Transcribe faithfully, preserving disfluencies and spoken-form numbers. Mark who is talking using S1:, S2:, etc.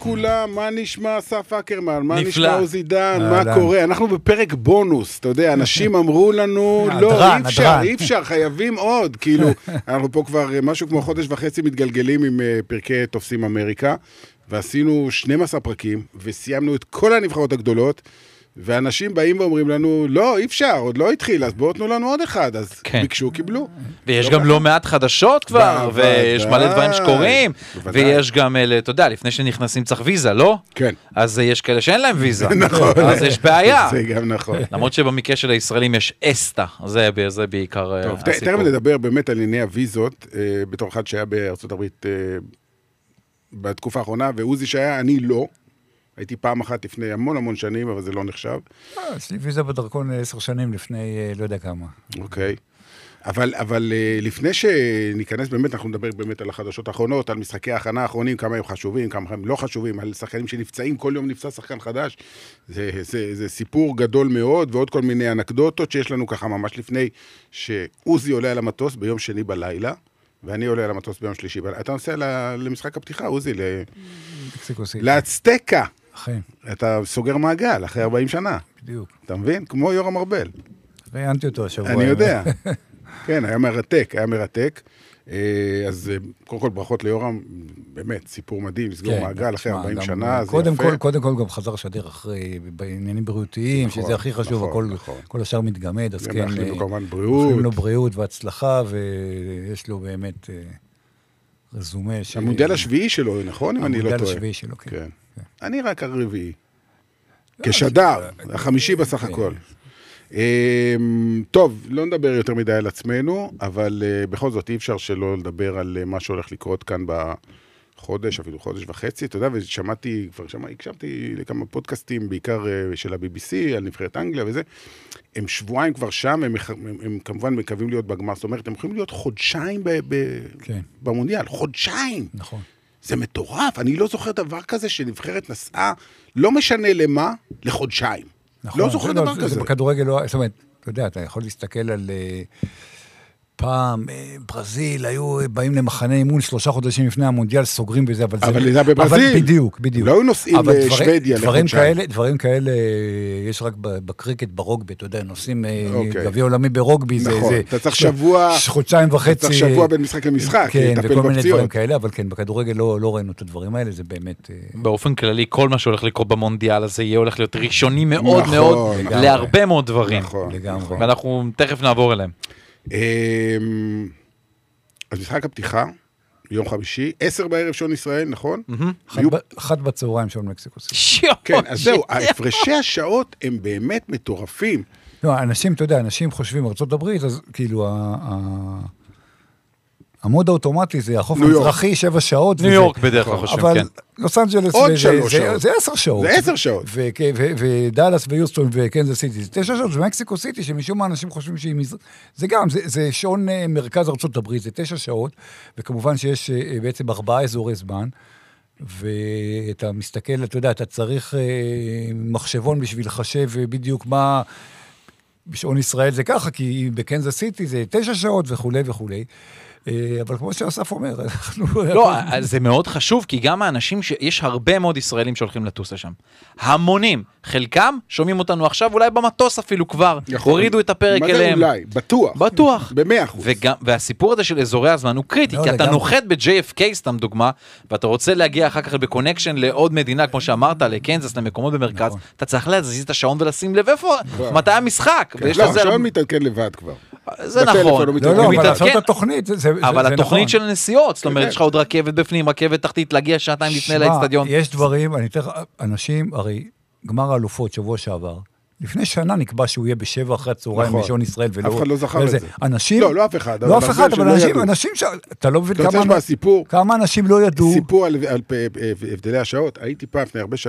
S1: כולם, מה נשמע אסף אקרמן, מה נשמע עוזי דן, מה קורה? אנחנו בפרק בונוס, אתה יודע, אנשים אמרו לנו, לא, אי אפשר, אי אפשר, חייבים עוד, כאילו, אנחנו פה כבר משהו כמו חודש וחצי מתגלגלים עם פרקי תופסים אמריקה, ועשינו שנים עשר פרקים, וסיימנו את כל הנבחרות הגדולות, ואנשים באים ואומרים לנו, לא, אי אפשר, עוד לא התחיל, אז בואו תנו לנו עוד אחד, אז כן. ביקשו, קיבלו.
S2: ויש גם לא מעט חדשות כבר, ויש מלא דברים שקורים, ויש גם, אתה יודע, לפני שנכנסים צריך ויזה, לא?
S1: כן.
S2: אז יש כאלה שאין להם ויזה.
S1: נכון.
S2: אז יש בעיה.
S1: זה גם נכון.
S2: למרות שבמקרה של הישראלים יש אסטה, זה בעיקר הסיפור.
S1: טוב, תכף נדבר באמת על ענייני הוויזות, בתור אחד שהיה בארצות הברית בתקופה האחרונה, ועוזי שהיה, אני לא. הייתי פעם אחת לפני המון המון שנים, אבל זה לא נחשב.
S3: יש לי ויזה בדרכון עשר שנים לפני, לא יודע כמה.
S1: אוקיי. אבל, אבל לפני שניכנס באמת, אנחנו נדבר באמת על החדשות האחרונות, על משחקי ההכנה האחרונים, כמה הם חשובים, כמה הם לא חשובים, על שחקנים שנפצעים, כל יום נפצע שחקן חדש. זה, זה, זה סיפור גדול מאוד, ועוד כל מיני אנקדוטות שיש לנו ככה ממש לפני שעוזי עולה על המטוס ביום שני בלילה, ואני עולה על המטוס ביום שלישי. אתה נוסע למשחק הפתיחה, עוזי, לאצטקה.
S3: אחרי.
S1: אתה סוגר מעגל אחרי ארבעים שנה.
S3: בדיוק.
S1: אתה מבין? כמו יורם ארבל.
S3: ראיינתי אותו השבוע.
S1: אני יודע. כן, היה מרתק, היה מרתק. אז קודם כל ברכות ליורם, באמת, סיפור מדהים, לסגור מעגל אחרי ארבעים שנה, זה יפה.
S3: קודם כל גם חזר שדר אחרי, בעניינים בריאותיים, שזה הכי חשוב, כל השאר מתגמד, אז כן,
S1: מאחלים לו כמובן בריאות.
S3: לו בריאות והצלחה, ויש לו באמת רזומה.
S1: המונדיאל השביעי שלו, נכון? אם אני לא טועה.
S3: המונדיאל השביעי שלו, כן.
S1: אני רק הרביעי. כשדר, החמישי בסך הכל. טוב, לא נדבר יותר מדי על עצמנו, אבל בכל זאת אי אפשר שלא לדבר על מה שהולך לקרות כאן בחודש, אפילו חודש וחצי, אתה יודע, ושמעתי, כבר שמעתי, הקשבתי לכמה פודקאסטים, בעיקר של ה-בי בי סי, על נבחרת אנגליה וזה, הם שבועיים כבר שם, הם, הם, הם כמובן מקווים להיות בגמר, זאת אומרת, הם יכולים להיות חודשיים ב, ב, כן. במונדיאל, חודשיים.
S3: נכון.
S1: זה מטורף, אני לא זוכר דבר כזה שנבחרת נסעה, לא משנה למה, לחודשיים.
S3: נכון,
S1: לא זוכר דבר כזה.
S3: זה בכדורגל לא, זאת אומרת, אתה יודע, אתה יכול להסתכל על פעם, ברזיל, היו באים למחנה אימון שלושה חודשים לפני המונדיאל, סוגרים בזה, אבל זה...
S1: אבל זה בברזיל.
S3: בדיוק, בדיוק.
S1: לא היו נוסעים לשוודיה לחודשיים.
S3: דברים כאלה, יש רק בקריקט, ברוגבי, אתה יודע, נוסעים גביע עולמי ברוגבי, זה...
S1: נכון, אתה צריך שבוע...
S3: חודשיים וחצי...
S1: אתה צריך שבוע בין משחק למשחק,
S3: כן, וכל מיני דברים כאלה, אבל כן, בכדורגל לא ראינו את הדברים האלה, זה באמת...
S2: באופן כללי, כל מה שהולך לקרות במונדיאל הזה יהיה הולך להיות ראשוני מאוד מאוד להרבה מאוד דברים. ואנחנו תכף נעבור אליהם.
S1: אז משחק הפתיחה, יום חמישי, עשר בערב שעון ישראל, נכון?
S3: אחת בצהריים שעון מקסיקו.
S1: כן, אז זהו, ההפרשי השעות הם באמת מטורפים.
S3: לא, אנשים, אתה יודע, אנשים חושבים ארצות הברית, אז כאילו, המוד האוטומטי זה החוף המזרחי, שבע שעות.
S2: ניו יורק בדרך כלל חושבים, כן.
S3: אבל לוס אנג'לס, זה עשר שעות.
S1: זה עשר שעות.
S3: ודאלאס ויוסטון וקנזס סיטי, זה תשע שעות, ומקסיקו סיטי, שמשום מה אנשים חושבים שהיא מזרח... זה גם, זה שעון מרכז ארצות הברית, זה תשע שעות, וכמובן שיש בעצם ארבעה אזורי זמן, ואתה מסתכל, אתה יודע, אתה צריך מחשבון בשביל לחשב בדיוק מה... בשעון ישראל זה ככה, כי בקנזס סיטי זה תשע שעות וכו' וכו'. אבל כמו שאסף אומר,
S2: לא, זה מאוד חשוב, כי גם האנשים, יש הרבה מאוד ישראלים שהולכים לטוס לשם. המונים, חלקם שומעים אותנו עכשיו, אולי במטוס אפילו כבר, הורידו את הפרק אליהם.
S1: מה זה אולי? בטוח.
S2: בטוח.
S1: במאה אחוז.
S2: והסיפור הזה של אזורי הזמן הוא קריטי, כי אתה נוחת ב-ג'יי אף קיי, סתם דוגמה, ואתה רוצה להגיע אחר כך בקונקשן לעוד מדינה, כמו שאמרת, לקנזס, למקומות במרכז, אתה צריך להזיז את השעון ולשים לב איפה, מתי המשחק.
S1: לא, השעון מתעדכן לבד כבר.
S2: זה נכון.
S3: לא, לא, אבל לעשות את התוכנית, זה נכון.
S2: אבל התוכנית של הנסיעות, זאת אומרת, יש לך עוד רכבת בפנים, רכבת תחתית, להגיע שעתיים לפני לאצטדיון.
S3: יש דברים, אני תכף, אנשים, הרי גמר האלופות שבוע שעבר, לפני שנה נקבע שהוא יהיה בשבע אחרי הצהריים בשעון ישראל, ולא...
S1: אף אחד לא זכר את זה.
S3: אנשים...
S1: לא, לא אף אחד.
S3: לא אף אחד, אבל אנשים, אנשים ש... אתה לא מבין כמה... כמה אנשים לא ידעו...
S1: סיפור על הבדלי השעות, הייתי פעם לפני הרבה שנים,